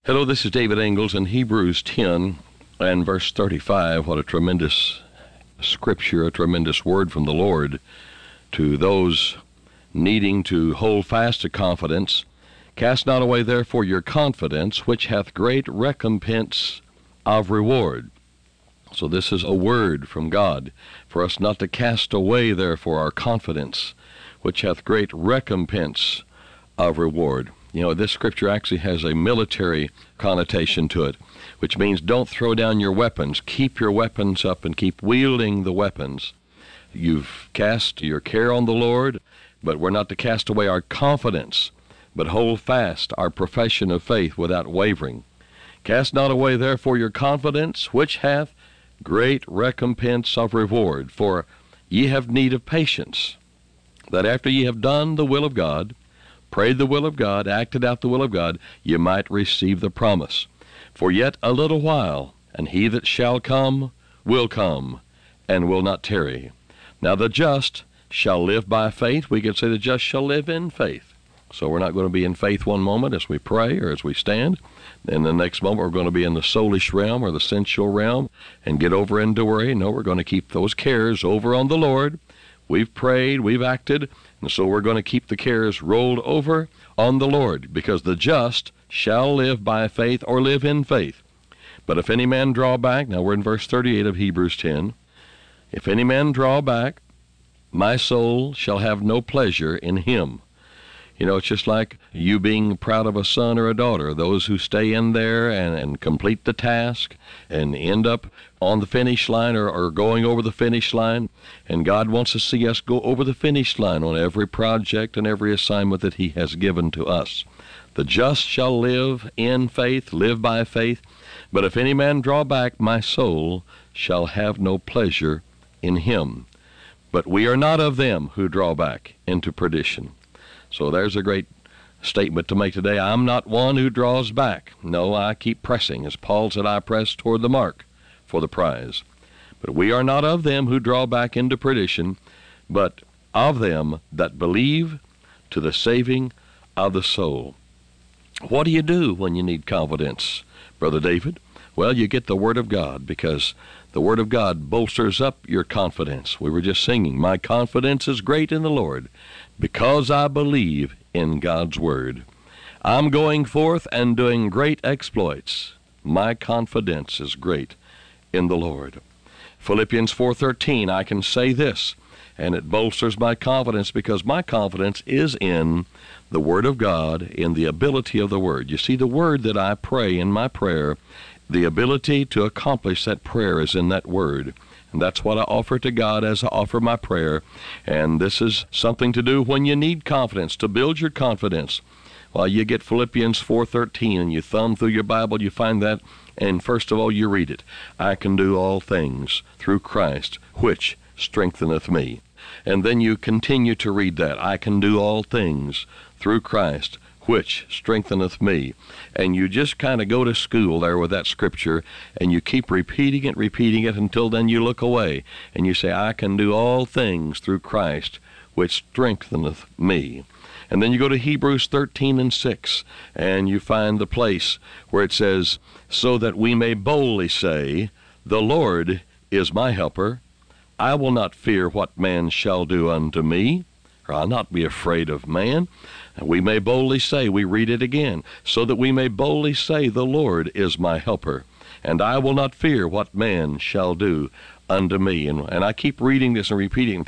Hello, this is David Ingalls in Hebrews 10 and verse 35. What a tremendous scripture, a tremendous word from the Lord to those needing to hold fast to confidence. Cast not away therefore your confidence, which hath great recompense of reward. So this is a word from God for us not to cast away therefore our confidence, which hath great recompense of reward. You know, this scripture actually has a military connotation to it, which means don't throw down your weapons. Keep your weapons up and keep wielding the weapons. You've cast your care on the Lord, but we're not to cast away our confidence, but hold fast our profession of faith without wavering. Cast not away therefore your confidence, which hath great recompense of reward. For ye have need of patience, that after ye have done the will of God, prayed the will of God, acted out the will of God, ye might receive the promise. For yet a little while, and he that shall come, and will not tarry. Now the just shall live by faith. We could say the just shall live in faith. So we're not going to be in faith one moment as we pray or as we stand. Then the next moment we're going to be in the soulish realm or the sensual realm and get over into worry. No, we're going to keep those cares over on the Lord. We've prayed, we've acted, and so we're going to keep the cares rolled over on the Lord, because the just shall live by faith or live in faith. But if any man draw back, now we're in verse 38 of Hebrews 10, if any man draw back, my soul shall have no pleasure in him. You know, it's just like you being proud of a son or a daughter, those who stay in there and complete the task and end up on the finish line or going over the finish line. And God wants to see us go over the finish line on every project and every assignment that he has given to us. The just shall live in faith, live by faith. But if any man draw back, my soul shall have no pleasure in him. But we are not of them who draw back into perdition. So there's a great statement to make today. I'm not one who draws back. No, I keep pressing. As Paul said, I press toward the mark for the prize. But we are not of them who draw back into perdition, but of them that believe to the saving of the soul. What do you do when you need confidence, Brother David? Well, you get the Word of God, because the Word of God bolsters up your confidence. We were just singing, my confidence is great in the Lord, because I believe in God's Word. I'm going forth and doing great exploits. My confidence is great in the Lord. Philippians 4:13, I can say this, and it bolsters my confidence, because my confidence is in the Word of God, in the ability of the Word. You see, the Word that I pray in my prayer, the ability to accomplish that prayer is in that Word. And that's what I offer to God as I offer my prayer. And this is something to do when you need confidence, to build your confidence. Well, you get Philippians 4:13 and you thumb through your Bible, you find that, and first of all you read it. I can do all things through Christ, which strengtheneth me. And then you continue to read that. I can do all things through Christ, which strengtheneth me. And you just kind of go to school there with that scripture, and you keep repeating it until then you look away, and you say, I can do all things through Christ, which strengtheneth me. And then you go to Hebrews 13:6, and you find the place where it says, so that we may boldly say, the Lord is my helper. I will not fear what man shall do unto me, or I'll not be afraid of man. And we may boldly say, we read it again, so that we may boldly say, the Lord is my helper, and I will not fear what man shall do unto me. And I keep reading this and repeating